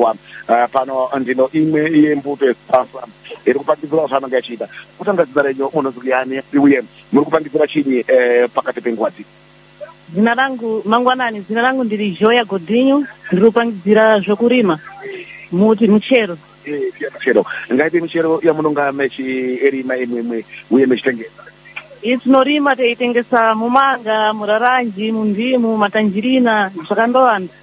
kupangidzirwa pano ndino imwe yembuto yesasa iri kupangidzirwa zvaanenge achiita. Kutangadzira renyu munozikuyani uye muri kupangidzira chini pakati pengwadzi? Zina langu Mangwanani, zina langu ndiri Joya Godinho, ndiri kupangidzira zvokurima muchero. Michero ngaite michero yamunonga mechirima imwe uye mechitengesa? Tinorima teitengesa mumanga, muraranji, mundimu, matanjirina zvakandowanda.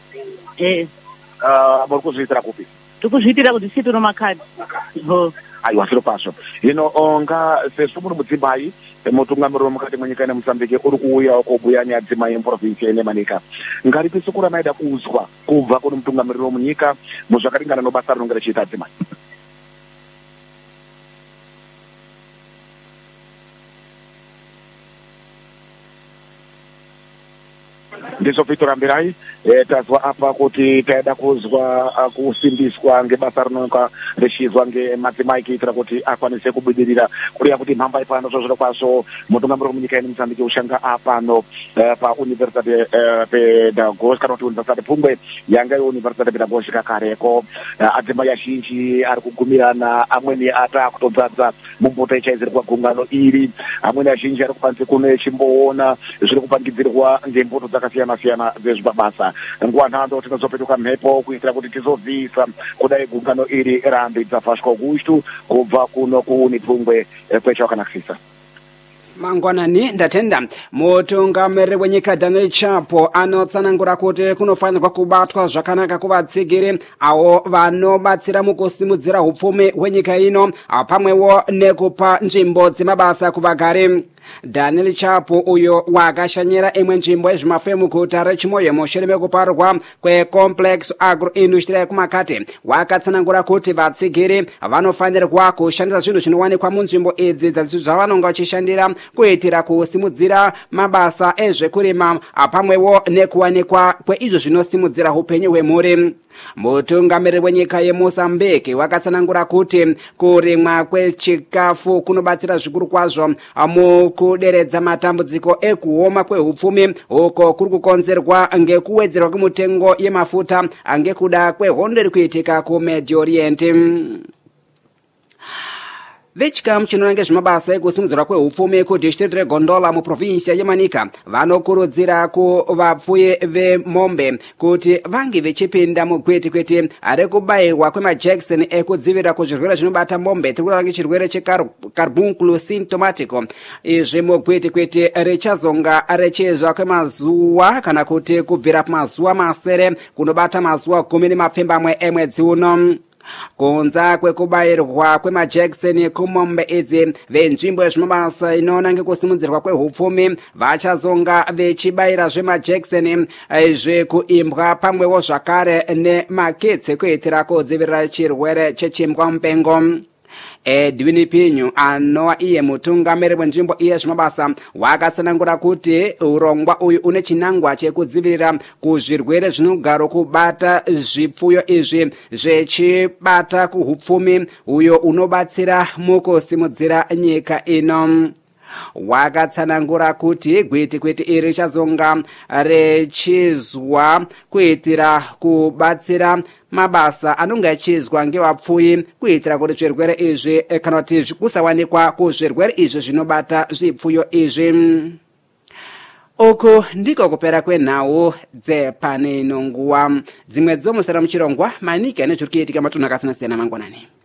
Muri kuzviitira kupi? Tikuzviitira kuti sitiro makhadi. Aiwa, zviro kwazvo. Hino sezvo muri mudzimai mutungamiriro mukati mwenyika yeMozambique uri kuuyawo kobhuya neadzimai emuprovinsi yeNemanika. Ngaripi soko ramaida kuzwa kubva kune mutungamiriro munyika muzvakaringana nobasa rinonge richiita adzimai? Ndizvo Victor Ambirai, tazwa apa kuti taida kuzwa kusimbiswa ngebasa rinonga richizwa ngemadzimai kuitira kuti akwanise kubudirira kuriya kuti mhamba ipano zvozviro kwazvo mutungamiriro munyika yeMozambique ushanga apano pauniversity pedagogika kana kuti university Pungwe yanga university pedagogika kareko. Adzimai azhinji ari kugumirana, amweni atakutodzadza mumbuto ichaizirwa gungano iri, amweni azhinji ari kupanze kune chimboona zviri kupangidzirwa ngembuto dzakasiyana-siyana dzezvibabasa. Nguva nhando tinozopetuka mhepo kuitira kuti tizobvisa kudai gungano iri rambidza Vasco Augusto kubva kuno kuUniPhungwe kwechawakanakisisa. Mangwanani ndatenda. Mutungamiriri wenyika Daniel Chapo anotsanangura kuti kunofanirwa kubatwa zvakanaka kuvatsigiri avo vanobatsira mukusimudzira upfumi hwenyika ino pamwewo nekupa nzvimbo dzemabasa kuvagari. Daniel Chapo uyo wakashanyira imwe nzvimbo yezvimafemu guta reChimoyo mushure mekuparwa kwecomplex agroindustry kumakati wakatsanangura kuti vatsigiri vanofanirwa kushandisa zvinhu zvinowanikwa munzvimbo idzi zvavanonga vachishandira kuitira kusimudzira mabasa ezvekurima pamwewo nekuwanikwa kweizvo zvinosimudzira upenyu hwemhuri. Mutungamiriri wenyika yeMozambique wakatsanangura kuti kurimwa kwechikafu kunobatsira zvikuru kwazvo mukuderedza matambudziko ekuoma kwehupfumi uko kuri kukonzerwa ngekuwedzerwa kwemutengo yemafuta ngekuda kwehondo iri kuitika kuMedio Orient. Vechikamu chinoona ngezvemabasa ekusimudzirwa kwehupfumi kudistrict reGondola muprovinsi yeManika vanokurudzira kuvapfuyi vemombe kuti vange vechipinda mugwetikweti rekubayirwa kwemajekiseni ekudzivirira kuzvirwere zvinobata mombe tirikutaura ngechirwere checarbunculo symptomatico. Izvi mugwetikweti richazonga richizwa kwemazuva kana kuti kubvira pamazuva masere kunobata mazuva 10 emwedzi uno. Kunza kwekubayirwa kwemajekiseni kumombe idzi venzvimbo yezvimabasa inoona ngekusimudzirwa kwehupfumi vachazonga vechibayira zvemajekiseni zvekuimbwa pamwewo zvakare nemaketsi kuitira kudzivirira chirwere chechimbwa mupengo. Edwin Pinyu anova iye mutungamiriri wenzvimbo iye zvimabasa wakatsanangura kuti urongwa uyu une chinangwa chekudzivirira kuzvirwere zvinogara kubata zvipfuyo izvi zvechibata kuhupfumi uyo unobatsira mukusimudzira nyika ino. Wakatsanangura kuti gwitikweti iri richazonga richizwa kuitira kubatsira mabasa anonga achizwa ngevapfuyi kuitira kuti zvirwere izvi kana kuti kusawanikwa kuzvirwere izvi zvinobata zvipfuyo izvi. Uku ndiko kupera kwenhau dzepane ino nguva dzimwe dzomusara muchirongwa manika nezviri kuitika matunhu akasiyana-siyana Mangwanani.